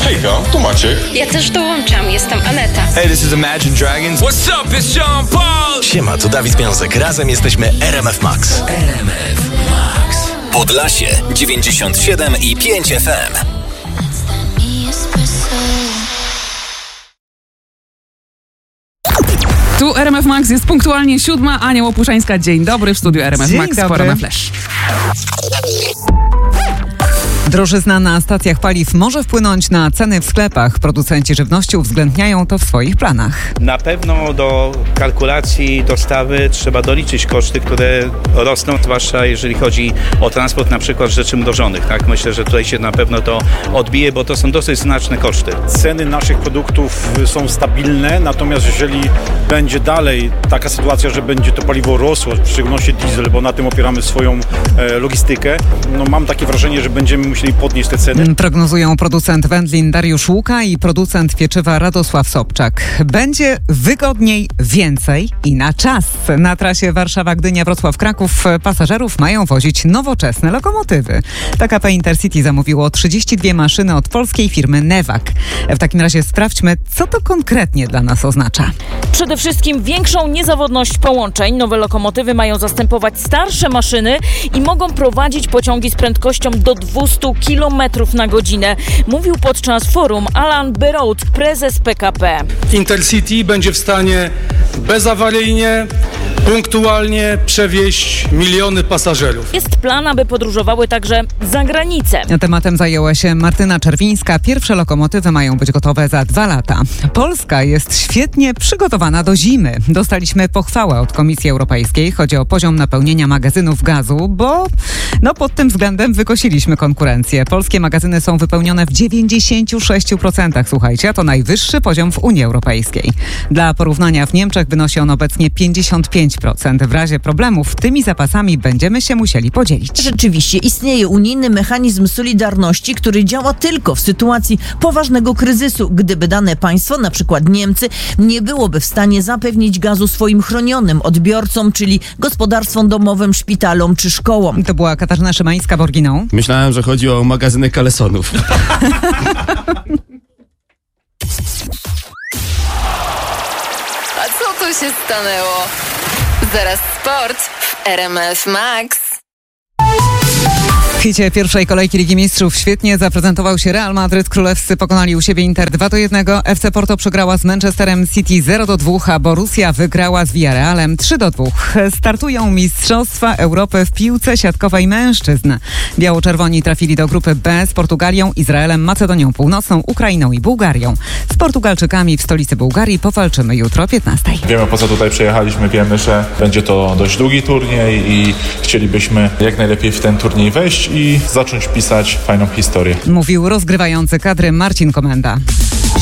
Hejka, tu Maciek. Ja też dołączam, jestem Aneta. Hey, this is Imagine Dragons. What's up, it's Sean Paul. Siema, tu Dawid Wiązek. Razem jesteśmy RMF Max. RMF Max. Podlasie 97,5 FM. Tu RMF Max, jest punktualnie 7. Ania Łopuszańska. Dzień dobry, w studiu RMF Max. Pora na flash. Drożyzna na stacjach paliw może wpłynąć na ceny w sklepach. Producenci żywności uwzględniają to w swoich planach. Na pewno do kalkulacji dostawy trzeba doliczyć koszty, które rosną, zwłaszcza jeżeli chodzi o transport na przykład rzeczy mrożonych. Tak? Myślę, że tutaj się na pewno to odbije, bo to są dosyć znaczne koszty. Ceny naszych produktów są stabilne, natomiast jeżeli będzie dalej taka sytuacja, że będzie to paliwo rosło, w szczególności diesel, bo na tym opieramy swoją logistykę, no mam takie wrażenie, że będziemy musieli podnieść te ceny. Prognozują producent wędlin Dariusz Łuka i producent pieczywa Radosław Sobczak. Będzie wygodniej, więcej i na czas. Na trasie Warszawa-Gdynia-Wrocław-Kraków pasażerów mają wozić nowoczesne lokomotywy. PKP Intercity zamówiło 32 maszyny od polskiej firmy Newag. W takim razie sprawdźmy, co to konkretnie dla nas oznacza. Przede wszystkim większą niezawodność połączeń. Nowe lokomotywy mają zastępować starsze maszyny i mogą prowadzić pociągi z prędkością do 200 km na godzinę. Mówił podczas forum Alan Berroud, prezes PKP. Intercity będzie w stanie bezawaryjnie, punktualnie przewieźć miliony pasażerów. Jest plan, aby podróżowały także za granicę. Tematem zajęła się Martyna Czerwińska. Pierwsze lokomotywy mają być gotowe za 2 lata. Polska jest świetnie przygotowana do zimy. Dostaliśmy pochwałę od Komisji Europejskiej. Chodzi o poziom napełnienia magazynów gazu, bo pod tym względem wykosiliśmy konkurencję. Polskie magazyny są wypełnione w 96%. Słuchajcie, a to najwyższy poziom w Unii Europejskiej. Dla porównania w Niemczech wynosi on obecnie 55%. W razie problemów tymi zapasami będziemy się musieli podzielić. Rzeczywiście istnieje unijny mechanizm solidarności, który działa tylko w sytuacji poważnego kryzysu. Gdyby dane państwo, na przykład Niemcy, nie byłoby w stanie zapewnić gazu swoim chronionym odbiorcom, czyli gospodarstwom domowym, szpitalom czy szkołom. To była Katarzyna Szymańska-Borginą. Myślałem, że chodzi o magazyny kalesonów. A co tu się stanęło? Zaraz sport w RMF Max. W hicie pierwszej kolejki Ligi Mistrzów świetnie zaprezentował się Real Madryt. Królewscy pokonali u siebie Inter 2-1. FC Porto przegrała z Manchesterem City 0-2, a Borussia wygrała z Villarrealem 3-2. Startują Mistrzostwa Europy w piłce siatkowej mężczyzn. Biało-czerwoni trafili do grupy B z Portugalią, Izraelem, Macedonią Północną, Ukrainą i Bułgarią. Z Portugalczykami w stolicy Bułgarii powalczymy jutro o 15. Wiemy, po co tutaj przyjechaliśmy, wiemy, że będzie to dość długi turniej i chcielibyśmy jak najlepiej w ten turniej wejść i zacząć pisać fajną historię. Mówił rozgrywający kadry Marcin Komenda.